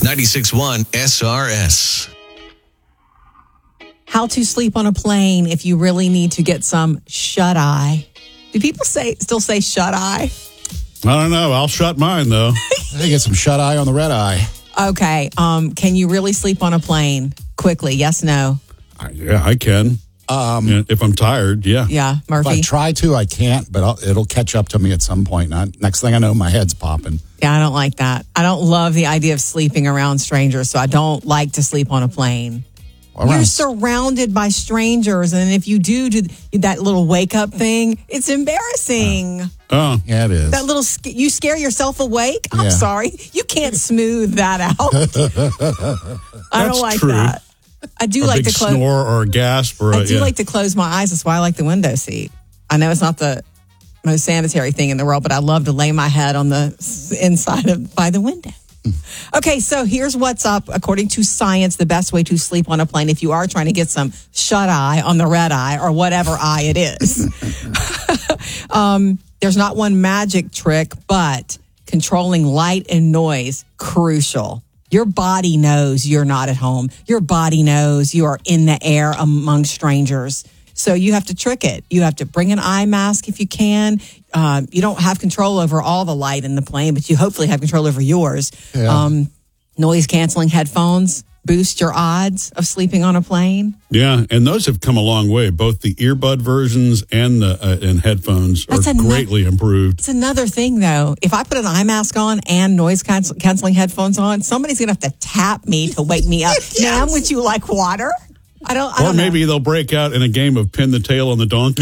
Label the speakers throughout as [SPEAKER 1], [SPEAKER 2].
[SPEAKER 1] 96.1 SRS.
[SPEAKER 2] How to sleep on a plane if you really need to get some shut-eye. Do people still say shut-eye?
[SPEAKER 3] I don't know. I'll shut mine, though.
[SPEAKER 4] They get some shut-eye on the red eye.
[SPEAKER 2] Okay. Can you really sleep on a plane quickly? Yes, no?
[SPEAKER 3] Yeah, I can. If I'm tired, yeah.
[SPEAKER 2] Yeah, Murphy?
[SPEAKER 4] If I try to, I can't, but it'll catch up to me at some point. Next thing I know, my head's popping.
[SPEAKER 2] Yeah, I don't like that. I don't love the idea of sleeping around strangers, so I don't like to sleep on a plane. You're surrounded by strangers, and if you do that little wake-up thing, it's embarrassing.
[SPEAKER 3] Oh,
[SPEAKER 4] yeah, it is.
[SPEAKER 2] That little, you scare yourself awake? I'm sorry. You can't smooth that out. I don't like
[SPEAKER 3] true.
[SPEAKER 2] that. I do
[SPEAKER 3] a
[SPEAKER 2] like
[SPEAKER 3] big
[SPEAKER 2] to close.
[SPEAKER 3] snore or a gasp.
[SPEAKER 2] I do like to close my eyes. That's why I like the window seat. I know it's not the most sanitary thing in the world, but I love to lay my head on the inside by the window. Okay, so here's what's up. According to science, the best way to sleep on a plane if you are trying to get some shut-eye on the red eye or whatever eye it is. There's not one magic trick, but controlling light and noise, crucial. Your body knows you're not at home. Your body knows you are in the air among strangers. So you have to trick it. You have to bring an eye mask if you can. You don't have control over all the light in the plane, but you hopefully have control over yours. Yeah. Noise-canceling headphones boost your odds of sleeping on a plane.
[SPEAKER 3] Yeah, and those have come a long way. Both the earbud versions and the headphones are greatly improved.
[SPEAKER 2] It's another thing, though. If I put an eye mask on and noise-canceling headphones on, somebody's going to have to tap me to wake me up. Yes. Ma'am, would you like water? I don't
[SPEAKER 3] maybe they'll break out in a game of pin the tail on the donkey.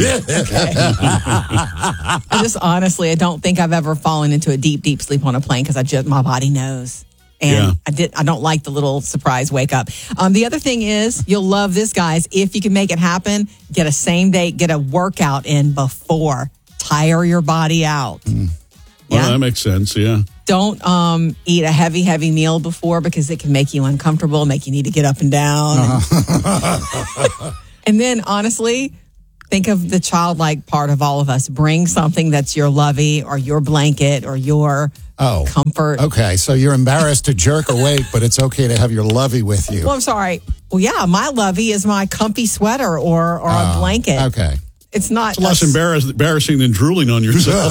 [SPEAKER 2] I don't think I've ever fallen into a deep sleep on a plane because my body knows. And I don't like the little surprise wake up. The other thing is, you'll love this, guys. If you can make it happen, get a workout in before. Tire your body out.
[SPEAKER 3] Well, that makes sense, yeah.
[SPEAKER 2] Don't eat a heavy meal before because it can make you uncomfortable, make you need to get up and down. And then, honestly, think of the childlike part of all of us. Bring something that's your lovey or your blanket or your comfort.
[SPEAKER 4] Okay, so you're embarrassed to jerk awake, but it's okay to have your lovey with you.
[SPEAKER 2] Well, I'm sorry. Well, yeah, my lovey is my comfy sweater or a blanket.
[SPEAKER 4] Okay.
[SPEAKER 2] It's not.
[SPEAKER 3] It's less embarrassing than drooling on yourself.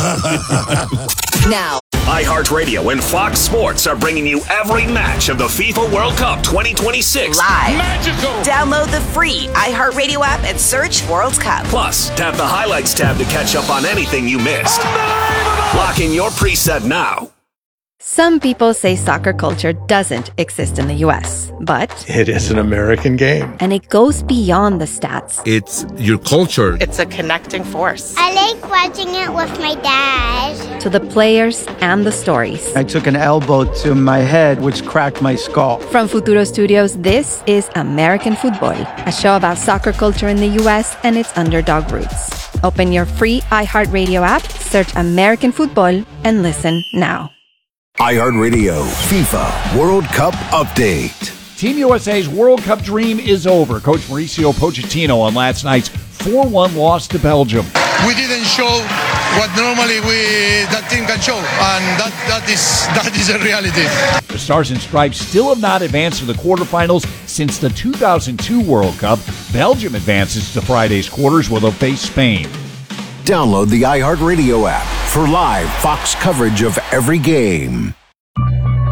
[SPEAKER 5] Now, iHeartRadio and Fox Sports are bringing you every match of the FIFA World Cup 2026.
[SPEAKER 6] Live.
[SPEAKER 5] Magical.
[SPEAKER 6] Download the free iHeartRadio app and search World Cup.
[SPEAKER 5] Plus, tap the Highlights tab to catch up on anything you missed. Lock in your preset now.
[SPEAKER 7] Some people say soccer culture doesn't exist in the U.S., but
[SPEAKER 8] it is an American game.
[SPEAKER 7] And it goes beyond the stats.
[SPEAKER 8] It's your culture.
[SPEAKER 9] It's a connecting force.
[SPEAKER 10] I like watching it with my dad.
[SPEAKER 7] To the players and the stories.
[SPEAKER 11] I took an elbow to my head, which cracked my skull.
[SPEAKER 7] From Futuro Studios, this is American Football, a show about soccer culture in the U.S. and its underdog roots. Open your free iHeartRadio app, search American Football, and listen now.
[SPEAKER 12] iHeartRadio FIFA World Cup Update.
[SPEAKER 13] Team USA's World Cup dream is over. Coach Mauricio Pochettino on last night's 4-1 loss to Belgium.
[SPEAKER 14] We didn't show what normally that team can show, and that is a reality.
[SPEAKER 13] The Stars and Stripes still have not advanced to the quarterfinals since the 2002 World Cup. Belgium advances to Friday's quarters where they'll face Spain.
[SPEAKER 12] Download the iHeartRadio app for live Fox coverage of every game.